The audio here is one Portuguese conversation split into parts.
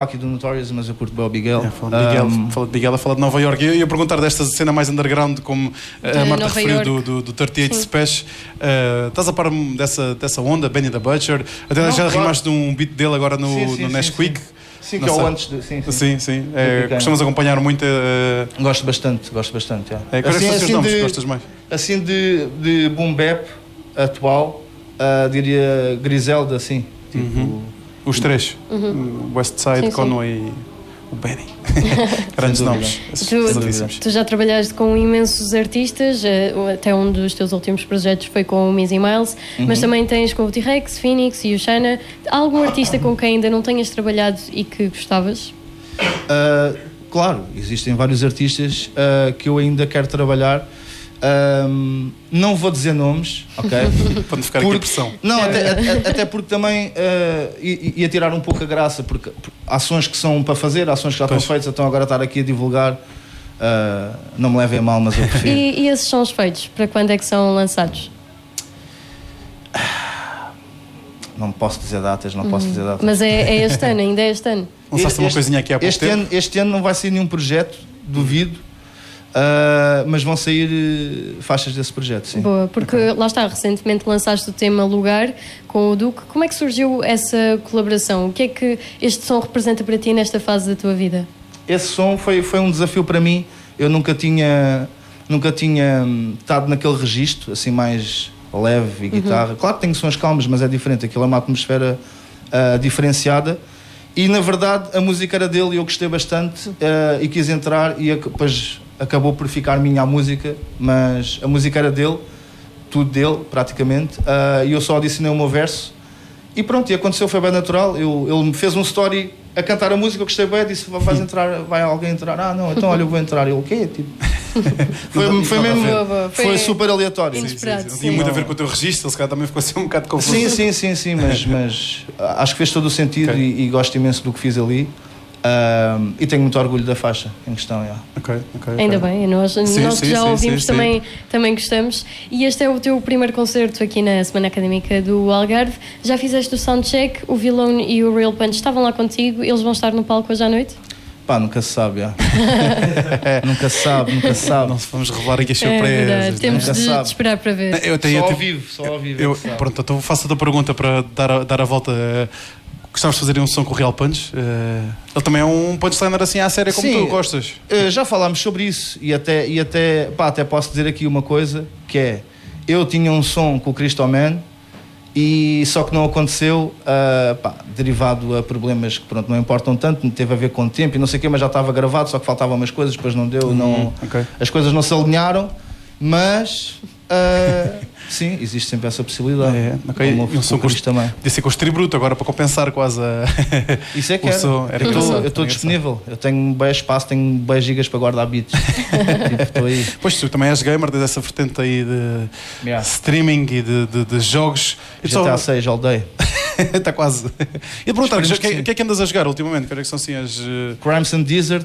aqui do Notorious, mas eu curto bem o Biguel. Fala de Biguel, fala de Nova York. Eu ia perguntar desta cena mais underground, como a Marta referiu do 38 Special. Estás a par dessa onda, Benny the Butcher? Até já rimaste de um beat dele agora no Nesquik. Sim, que é o antes de... Sim. Costumas acompanhar muito... Gosto bastante. Quais são os nomes que gostas mais? Assim de boom bap atual, diria Griselda, assim. Tipo... Os três. Westside, Conway e o Benny. Grandes nomes. Tu já trabalhaste com imensos artistas, até um dos teus últimos projetos foi com o Mizzy Miles, mas também tens com o T-Rex, Phoenix e o Shana. Há algum artista com quem ainda não tenhas trabalhado e que gostavas? Claro, existem vários artistas que eu ainda quero trabalhar. Não vou dizer nomes, ok? Para não ficar aqui a pressão. Não, até porque também ia tirar um pouco a graça, porque ações que são para fazer, ações que já estão feitas, então agora estar aqui a divulgar, não me levem a mal, mas eu prefiro. E esses sons feitos, para quando é que são lançados? Não posso dizer datas, Mas é este ano, ainda é este ano. Lançaste uma coisinha aqui há pouco tempo? Este ano não vai sair nenhum projeto, duvido. Mas vão sair faixas desse projeto, sim. Boa, porque lá está, recentemente lançaste o tema Lugar com o Duque. Como é que surgiu essa colaboração? O que é que este som representa para ti nesta fase da tua vida? Esse som foi um desafio para mim. Eu nunca tinha estado naquele registro assim mais leve e guitarra. Claro que tenho sons calmos, mas é diferente. Aquilo é uma atmosfera diferenciada. E na verdade a música era dele e eu gostei bastante e quis entrar e depois acabou por ficar minha a música, mas a música era dele, tudo dele praticamente, e eu só adicionei o meu verso e pronto, e aconteceu, foi bem natural. Ele me fez um story a cantar a música, eu gostei bem, disse, vai alguém entrar? Não, então olha, eu vou entrar. Ele, o quê? Tipo, foi super aleatório. Sim. Não tinha muito a ver com o teu registro, ele se calhar também ficou assim um bocado confuso. Sim, mas acho que fez todo o sentido e gosto imenso do que fiz ali. E tenho muito orgulho da faixa em questão. Ainda bem, nós que já ouvimos também gostamos. E este é o teu primeiro concerto aqui na Semana Académica do Algarve. Já fizeste o soundcheck, o Vilão e o Real Punch estavam lá contigo, eles vão estar no palco hoje à noite? Nunca se sabe, nunca se sabe. Não vamos revelar aqui as surpresas. Temos de esperar para ver. Só ao vivo. Pronto, então faço a tua pergunta para dar a volta. Gostavas de fazer um som com o Real Punch? Ele também é um punchliner assim à séria como tu gostas. Já falámos sobre isso e até posso dizer aqui uma coisa, que é, eu tinha um som com o Crystal Man e só que não aconteceu, derivado a problemas que não importam tanto, teve a ver com o tempo e não sei o quê, mas já estava gravado, só que faltavam umas coisas, depois não deu, as coisas não se alinharam, mas... sim, existe sempre essa possibilidade. Um som também. Disse com o tributo agora para compensar quase a... Isso é que eu estou disponível. Eu tenho bem espaço, tenho bem gigas para guardar beats. Estou aí. Pois tu também és gamer, tens essa vertente aí de streaming e de jogos. GTA 6 all day. Está quase. E perguntar, o que é que andas a jogar ultimamente? Que são assim as... Crimes and Desert.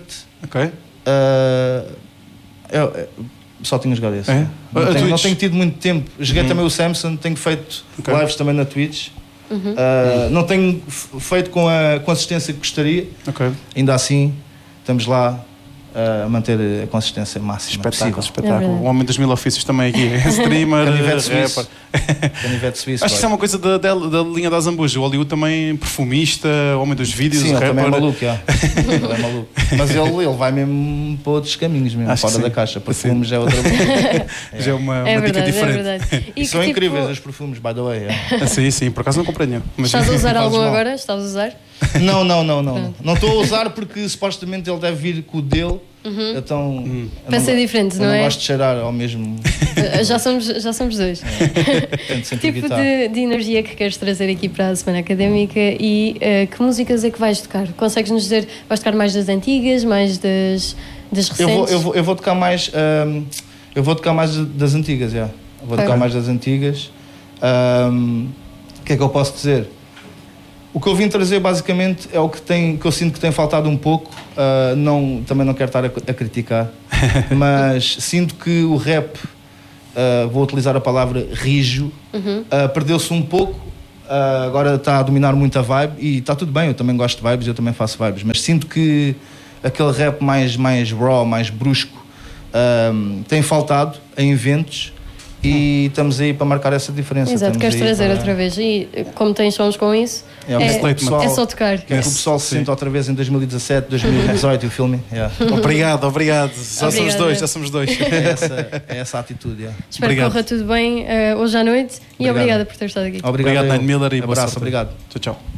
Só tinha jogado esse. Não tenho tido muito tempo. Joguei também o Samson, tenho feito lives também na Twitch. Não tenho feito com a consistência que gostaria. Ainda assim, estamos lá a manter a consistência máxima. Espetáculo. O homem dos mil ofícios também aqui. Streamer, rapper. Canivete suíço. Acho que isso é uma coisa da linha da Zambuja. O Hollywood também perfumista, homem dos vídeos. Sim, ele também é maluco, ele é maluco. Mas ele vai mesmo para outros caminhos mesmo, fora da caixa. Perfumes é outra coisa. Já é uma dica diferente. É verdade. E são incríveis os perfumes, by the way. Sim, por acaso não comprei nenhum. Estás a usar algum agora? Estás a usar? Não. Não estou a usar porque supostamente ele deve vir com o dele. Então para ser diferente, não é? Eu não gosto de cheirar ao mesmo. Já somos dois. Que tipo de energia que queres trazer aqui para a Semana Académica e que músicas é que vais tocar? Consegues-nos dizer, vais tocar mais das antigas, mais das recentes? Eu vou tocar mais das antigas, Vou tocar mais das antigas. O que é que eu posso dizer? O que eu vim trazer basicamente é o que eu sinto que tem faltado um pouco. Também não quero estar a criticar, mas sinto que o rap, vou utilizar a palavra rijo, perdeu-se um pouco agora está a dominar muito a vibe e está tudo bem, eu também gosto de vibes, eu também faço vibes, mas sinto que aquele rap mais raw, mais brusco, tem faltado em eventos e estamos aí para marcar essa diferença. Exato, queres trazer outra vez e como tens sons com isso, é só tocar. Que o pessoal se sinta outra vez em 2017, 2018 e o filme. Obrigado. Já somos dois. É essa a atitude. Espero que corra tudo bem hoje à noite e obrigada por ter estado aqui. Obrigado, Nine Miller, e abraço, obrigado. Tchau.